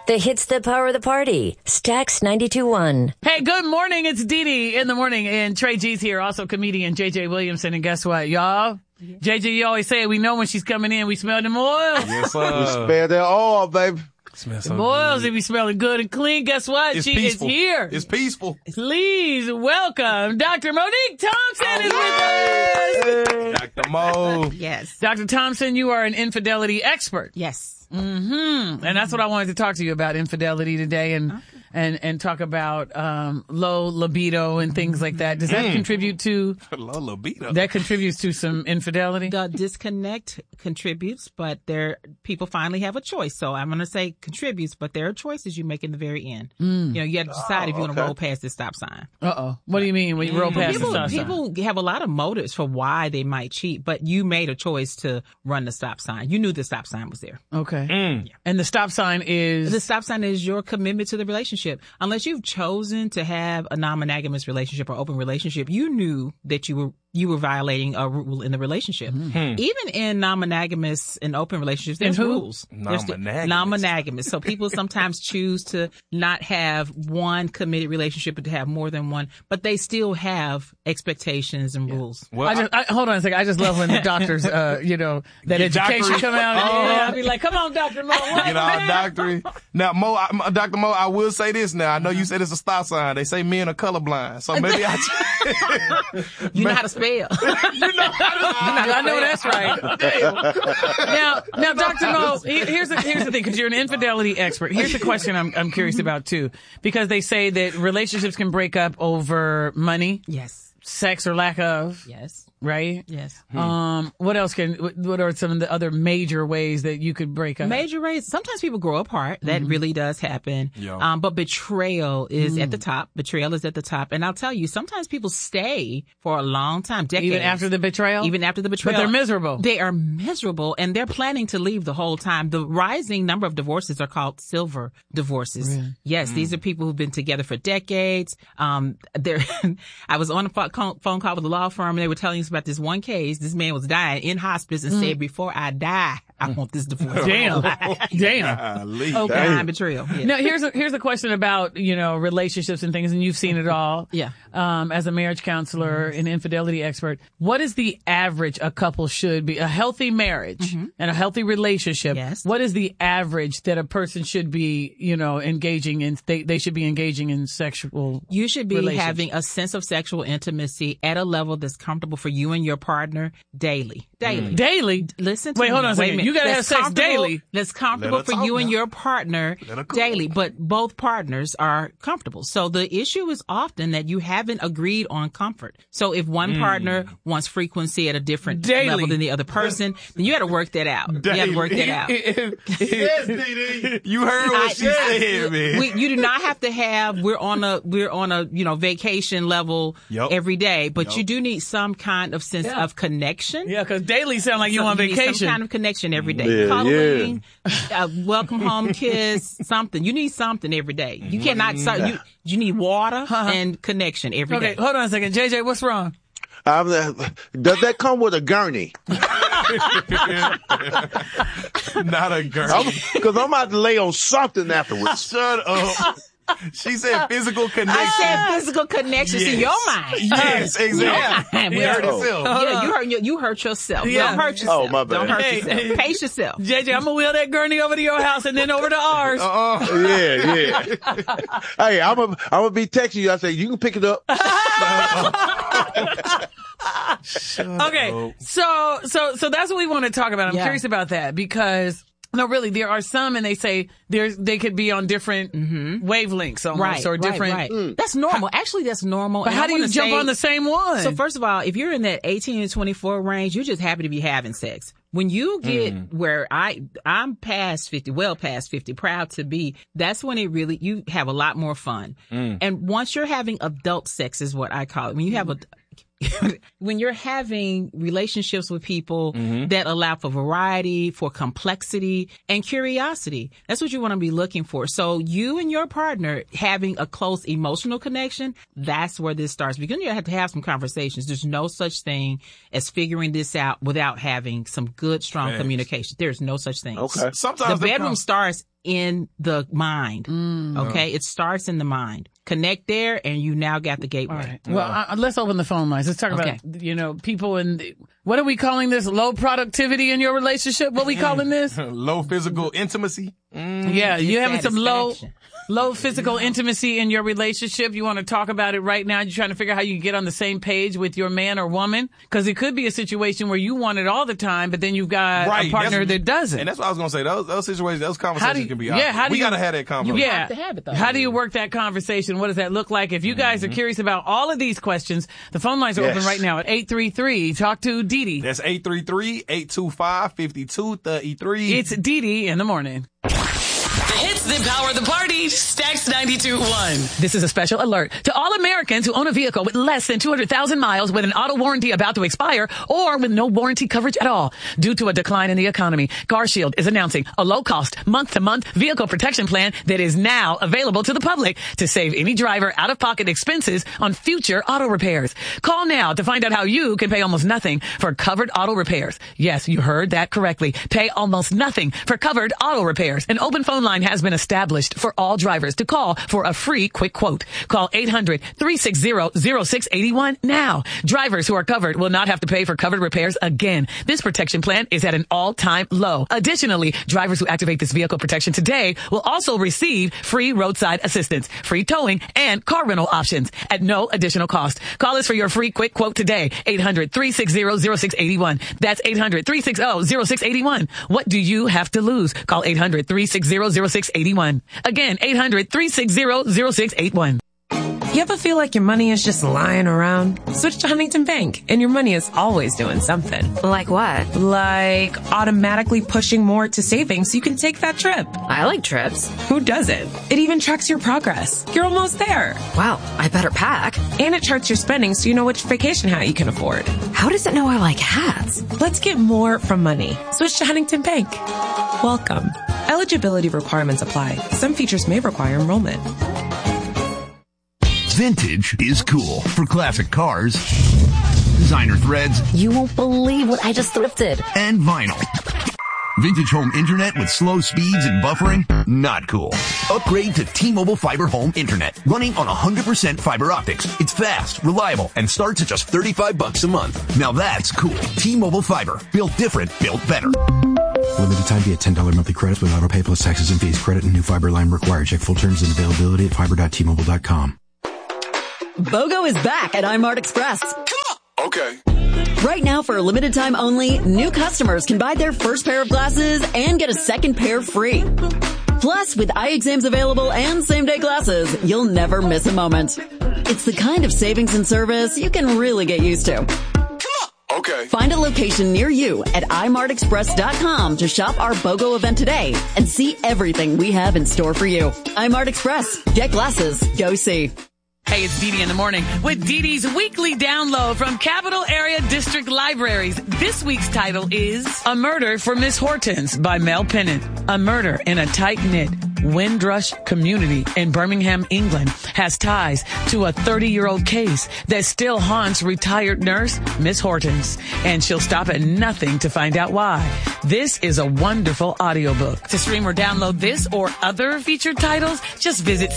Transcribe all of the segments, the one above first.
The hits that power the party. Stax 92.1. Hey, good morning. It's Dee Dee in the morning, and Trey G's here, also comedian JJ Williamson. And guess what, y'all? JJ, you always say we know when she's coming in. We smell them oils. Yes, sir. We smell that oil, baby. Smells The so oils, good. they be smelling good and clean. Guess what? It's She peaceful. is here. It's peaceful. Please welcome Dr. Monique Thompson is with us. Dr. Mo. Yes. Dr. Thompson, you are an infidelity expert. Yes. And that's what I wanted to talk to you about, infidelity today, and talk about low libido and things like that. Does that contribute to Low libido. that contributes to some infidelity? The disconnect contributes, but people finally have a choice. So I'm going to say contributes, but there are choices you make in the very end. You know, you have to decide if you want to roll past this stop sign. What do you mean when you roll past the stop sign? People have a lot of motives for why they might cheat, but you made a choice to run the stop sign. You knew the stop sign was there. Okay. And the stop sign is The stop sign is your commitment to the relationship. Unless you've chosen to have a non-monogamous relationship or open relationship, you knew that you were violating a rule in the relationship. Even in non-monogamous and open relationships, there's rules. Non-monogamous. Non-monogamous. So people sometimes choose to not have one committed relationship, but to have more than one, but they still have expectations and rules. Well, hold on a second. I just love when the doctors, that education doctorate. come out. I'll be like, come on, Dr. Mo. get our doctorate. Now, Dr. Mo, I'm gonna say this now. I know you said it's a stop sign. They say men are colorblind. So maybe You know how to spell. I know that's right. Now, Dr. Mo, here's the thing, because you're an infidelity expert. Here's the question I'm curious about too, because they say that relationships can break up over money, Yes. sex or lack of, Yes. right? Yes. What are some of the other major ways that you could break up? Major race. Sometimes people grow apart. That really does happen. Yeah. But betrayal is at the top. Betrayal is at the top. And I'll tell you, sometimes people stay for a long time, decades. Even after the betrayal? Even after the betrayal. But they're miserable. They are miserable, and they're planning to leave the whole time. The rising number of divorces are called silver divorces. Really? Yes, these are people who've been together for decades. I was on a phone call with a law firm, and they were telling us about this one case. This man was dying in hospice and said, before I die, I want this divorce. Damn. Okay. Betrayal. Yeah. Now, here's a question about, relationships and things, and you've seen it all. Yeah. As a marriage counselor and infidelity expert, what is the average a couple should be? A healthy marriage and a healthy relationship. Yes. What is the average that a person should be, engaging in? They should be engaging in sexual. You should be relations. having a sense of sexual intimacy at a level that's comfortable for you and your partner daily. Daily. Listen to Wait, me. hold on a second. Wait minute. You gotta have That's sex comfortable- daily. That's comfortable Let her for talk you and now. your partner Let her cook. daily, but both partners are comfortable. So the issue is often that you haven't agreed on comfort. So if one partner wants frequency at a different Daily. level than the other person, then you got to work that out. You got to work that out. Yes, Dee. You heard what she said, man. You do not have to have, we're on a vacation level Yup. every day, but Yup. you do need some kind of sense of connection. Yeah, because daily sound like you on You need vacation. some kind of connection every day. Yeah, Cuddling, welcome home kiss, something. You need something every day. You cannot, you need water and connection every day. Okay, hold on a second. JJ, what's wrong? Does that come with a gurney? Not a girl. Because I'm about to lay on something afterwards. Shut up. She said physical connection. I said physical connections in your mind. Yes, exactly. Yeah. He hurt himself. Yeah, you hurt yourself. Yeah. Don't hurt yourself. Oh, my bad. Don't hurt Hey, yourself. Pace yourself. JJ, I'm gonna wheel that gurney over to your house and then over to ours. Yeah. Hey, I'm gonna be texting you. I say, you can pick it up. Okay, so that's what we want to talk about. I'm Yeah. curious about that because no, really, there are some, and they say they could be on different wavelengths almost, or different. Right. That's normal. Actually, that's normal. But And how I do you wanna jump say- on the same one? So first of all, if you're in that 18 to 24 range, you're just happy to be having sex. When you get where I'm past 50, well past 50, proud to be, that's when you have a lot more fun. And once you're having adult sex is what I call it. When you have when you're having relationships with people that allow for variety, for complexity, and curiosity, that's what you want to be looking for. So you and your partner having a close emotional connection, that's where this starts. Because you have to have some conversations. There's no such thing as figuring this out without having some good, strong communication. There's no such thing. Okay. Sometimes The bedroom starts in the mind. Okay. It starts in the mind. Connect there and you now got the gateway. All right. Well, let's open the phone lines. Let's talk about, people in what are we calling this? Low productivity in your relationship? What are we calling this? Low physical intimacy. Yeah. You having some low physical intimacy in your relationship. You want to talk about it right now. You're trying to figure out how you can get on the same page with your man or woman. Because it could be a situation where you want it all the time, but then you've got a partner that doesn't. And that's what I was going to say. Those situations, those conversations can be awkward. We got to have that conversation. Yeah. have to have it, though. How do you work that conversation? What does that look like? If you guys are curious about all of these questions, the phone lines are open right now at 833. Talk to Dee Dee. That's 833-825-5233. It's Dee Dee in the morning. The hits that power the party. Stacks 92.1. This is a special alert to all Americans who own a vehicle with less than 200,000 miles with an auto warranty about to expire or with no warranty coverage at all. Due to a decline in the economy, CarShield is announcing a low-cost, month-to-month vehicle protection plan that is now available to the public to save any driver out-of-pocket expenses on future auto repairs. Call now to find out how you can pay almost nothing for covered auto repairs. Yes, you heard that correctly. Pay almost nothing for covered auto repairs. An open phone line has been established for all drivers to call for a free quick quote. Call 800-360-0681 now. Drivers who are covered will not have to pay for covered repairs again. This protection plan is at an all-time low. Additionally, drivers who activate this vehicle protection today will also receive free roadside assistance, free towing, and car rental options at no additional cost. Call us for your free quick quote today. 800-360-0681. That's 800-360-0681. What do you have to lose? Call 800-360-0681. Again, 800-360-0681. You ever feel like your money is just lying around? Switch to Huntington Bank, and your money is always doing something. Like what? Like automatically pushing more to savings so you can take that trip. I like trips. Who doesn't? It even tracks your progress. You're almost there. Wow, I better pack. And it charts your spending so you know which vacation hat you can afford. How does it know I like hats? Let's get more from money. Switch to Huntington Bank. Welcome. Eligibility requirements apply. Some features may require enrollment. Vintage is cool. For classic cars, designer threads, You won't believe what I just thrifted. and vinyl. Vintage home internet with slow speeds and buffering? Not cool. Upgrade to T-Mobile Fiber Home Internet, running on 100% fiber optics. It's fast, reliable, and starts at just $35 a month. Now that's cool. T-Mobile Fiber. Built different, built better. Limited time via $10 monthly credits with auto pay plus taxes and fees. Credit and new fiber line required. Check full terms and availability at fiber.tmobile.com. BOGO is back at iMart Express. Okay. Right now, for a limited time only, new customers can buy their first pair of glasses and get a second pair free. Plus, with eye exams available and same-day glasses, you'll never miss a moment. It's the kind of savings and service you can really get used to. Okay. Find a location near you at imartexpress.com to shop our BOGO event today and see everything we have in store for you. iMart Express. Get glasses. Go see. Hey, it's Dee Dee in the morning with Dee Dee's weekly download from Capital Area District Libraries. This week's title is A Murder for Miss Hortense by Mel Pennant. A murder in a tight-knit Windrush community in Birmingham, England has ties to a 30-year-old case that still haunts retired nurse Miss Hortense, and she'll stop at nothing to find out why. This is a wonderful audiobook. To stream or download this or other featured titles, just visit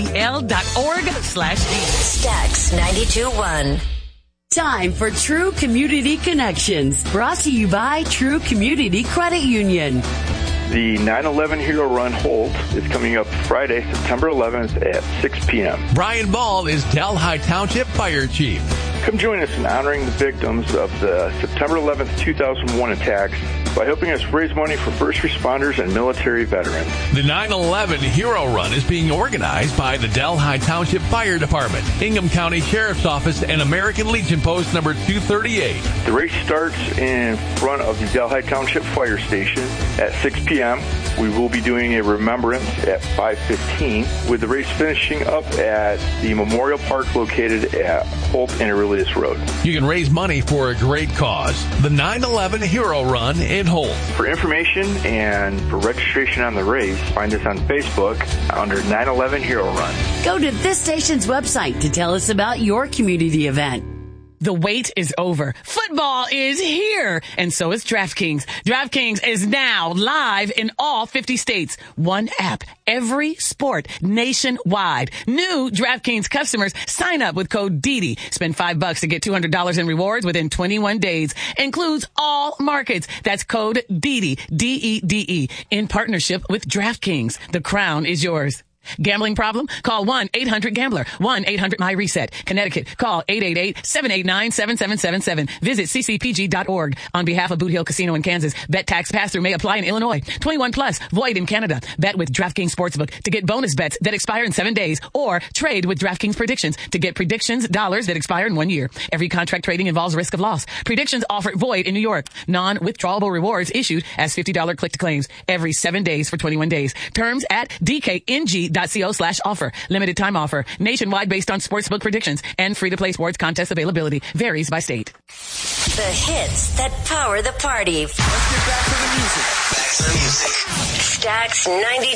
cadl.org/. Stacks 92.1. Time for True Community Connections, brought to you by True Community Credit Union. The 9/11 Hero Run Holt is coming up Friday, September 11th at 6 p.m. Brian Ball is Delhi Township Fire Chief. Come join us in honoring the victims of the September 11th, 2001 attacks by helping us raise money for first responders and military veterans. The 9/11 Hero Run is being organized by the Delhi Township Fire Department, Ingham County Sheriff's Office, and American Legion Post number 238. The race starts in front of the Delhi Township Fire Station at 6 p.m. We will be doing a remembrance at 5:15, with the race finishing up at the Memorial Park located at Holt and Aurelius Road. You can raise money for a great cause. The 9/11 Hero Run in Holt. For information and for registration on the race, find us on Facebook under 9/11 Hero Run. Go to this station's website to tell us about your community event. The wait is over. Football is here. And so is DraftKings. DraftKings is now live in all 50 states. One app, every sport, nationwide. New DraftKings customers sign up with code DEDE. Spend $5 to get $200 in rewards within 21 days. Includes all markets. That's code DEDE, D-E-D-E, in partnership with DraftKings. The crown is yours. Gambling problem? Call 1-800-GAMBLER. 1-800-MY-RESET. Connecticut. Call 888-789-7777. Visit ccpg.org. On behalf of Boot Hill Casino in Kansas, bet tax pass-through may apply in Illinois. 21 plus. Void in Canada. Bet with DraftKings Sportsbook to get bonus bets that expire in 7 days, or trade with DraftKings Predictions to get predictions dollars that expire in 1 year. Every contract trading involves risk of loss. Predictions offer void in New York. Non-withdrawable rewards issued as $50 click to claims every 7 days for 21 days. Terms at DKNG.co/offer. Limited time offer. Nationwide based on sportsbook predictions and free-to-play sports contest availability. Varies by state. The hits that power the party. Let's get back to the music. Stacks 92.